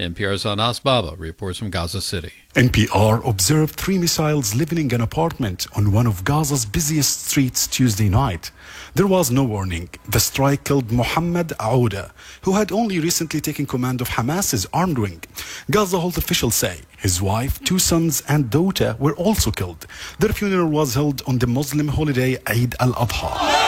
NPR's Anas Baba reports from Gaza City. NPR observed 3 missiles living in an apartment on one of Gaza's busiest streets Tuesday night. There was no warning. The strike killed Mohammed Aouda, who had only recently taken command of Hamas's armed wing. Gaza health officials say his wife, 2 sons and daughter were also killed. Their funeral was held on the Muslim holiday Eid al-Adha.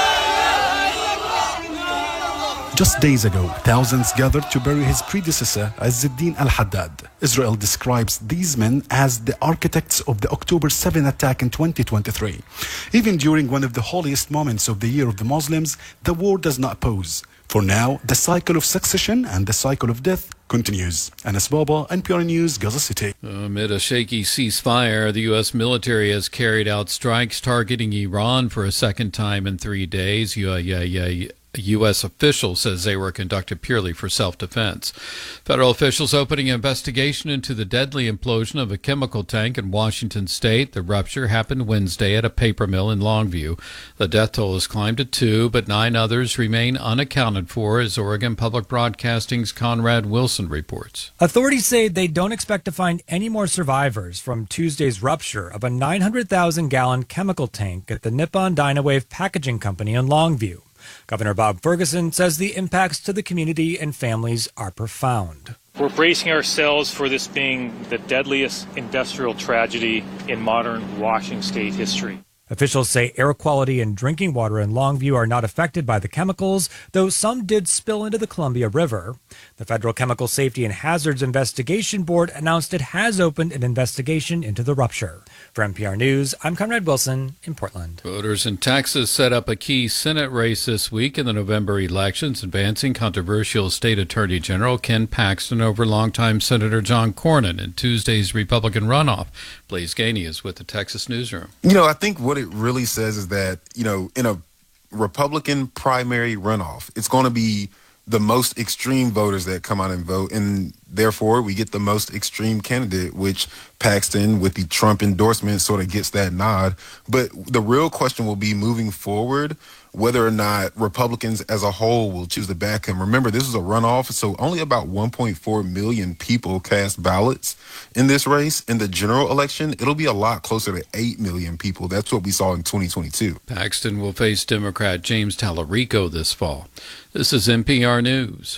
Just days ago, thousands gathered to bury his predecessor, Izz-ad-Din al-Haddad. Israel describes these men as the architects of the October 7 attack in 2023. Even during one of the holiest moments of the year of the Muslims, the war does not pause. For now, the cycle of succession and the cycle of death continues. Anas Baba, NPR News, Gaza City. Amid a shaky ceasefire, the U.S. military has carried out strikes targeting Iran for a second time in 3 days. A U.S. official says they were conducted purely for self-defense. Federal officials opening an investigation into the deadly implosion of a chemical tank in Washington state. The rupture happened Wednesday at a paper mill in Longview. The death toll has climbed to 2, but 9 others remain unaccounted for, as Oregon Public Broadcasting's Conrad Wilson reports. Authorities say they don't expect to find any more survivors from Tuesday's rupture of a 900,000-gallon chemical tank at the Nippon Dynawave Packaging Company in Longview. Governor Bob Ferguson says the impacts to the community and families are profound. We're bracing ourselves for this being the deadliest industrial tragedy in modern Washington state history. Officials say air quality and drinking water in Longview are not affected by the chemicals, though some did spill into the Columbia River. The Federal Chemical Safety and Hazards Investigation Board announced it has opened an investigation into the rupture. For NPR News, I'm Conrad Wilson in Portland. Voters in Texas set up a key Senate race this week in the November elections, advancing controversial State Attorney General Ken Paxton over longtime Senator John Cornyn in Tuesday's Republican runoff. Blaise Gainey is with the Texas Newsroom. I think what it really says is that, in a Republican primary runoff, it's going to be the most extreme voters that come out and vote, and therefore we get the most extreme candidate, which Paxton, with the Trump endorsement, sort of gets that nod. But the real question will be moving forward, whether or not Republicans as a whole will choose to back him. Remember, this is a runoff, so only about 1.4 million people cast ballots in this race. In the general election, it'll be a lot closer to 8 million people. That's what we saw in 2022. Paxton will face Democrat James Tallarico this fall. This is NPR News.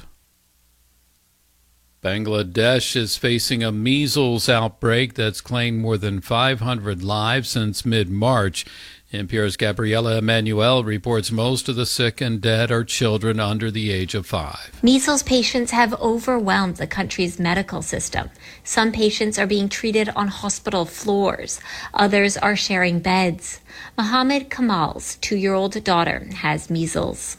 Bangladesh is facing a measles outbreak that's claimed more than 500 lives since mid-March. NPR's Gabriela Emanuel reports most of the sick and dead are children under the age of 5. Measles patients have overwhelmed the country's medical system. Some patients are being treated on hospital floors. Others are sharing beds. Mohammed Kamal's 2-year-old daughter has measles.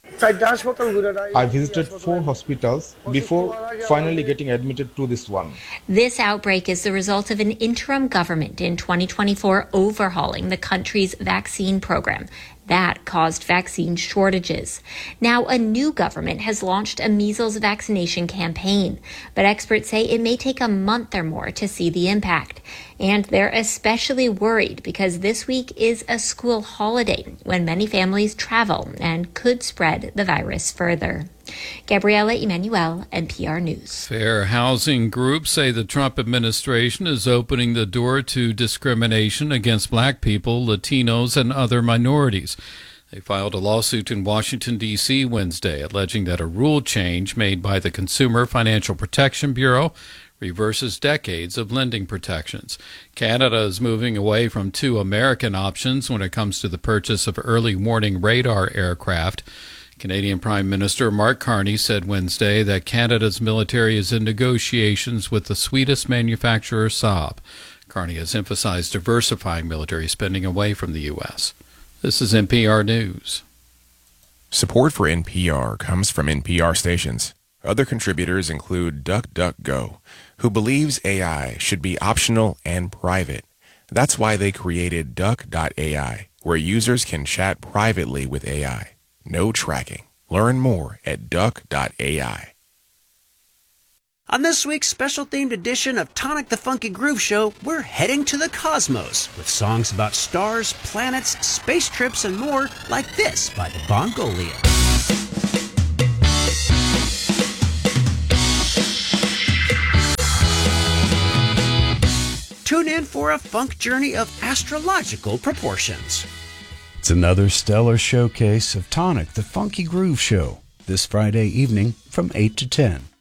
I visited 4 hospitals before finally getting admitted to this one. This outbreak is the result of an interim government in 2024 overhauling the country's vaccine program. That caused vaccine shortages. Now, a new government has launched a measles vaccination campaign, but experts say it may take a month or more to see the impact. And they're especially worried because this week is a school holiday when many families travel and could spread the virus further. Gabriela Emanuel, NPR News. Fair housing groups say the Trump administration is opening the door to discrimination against black people, Latinos, and other minorities. They filed a lawsuit in Washington, D.C. Wednesday, alleging that a rule change made by the Consumer Financial Protection Bureau reverses decades of lending protections. Canada is moving away from 2 American options when it comes to the purchase of early warning radar aircraft. Canadian Prime Minister Mark Carney said Wednesday that Canada's military is in negotiations with the Swedish manufacturer Saab. Carney has emphasized diversifying military spending away from the U.S. This is NPR News. Support for NPR comes from NPR stations. Other contributors include DuckDuckGo, who believes AI should be optional and private. That's why they created Duck.ai, where users can chat privately with AI. No tracking. Learn more at Duck.ai. On this week's special themed edition of Tonic the Funky Groove Show, we're heading to the cosmos with songs about stars, planets, space trips, and more, like this by the Bongolians. tune in for a funk journey of astrological proportions. It's another stellar showcase of Tonic, the Funky Groove Show, this Friday evening from 8 to 10.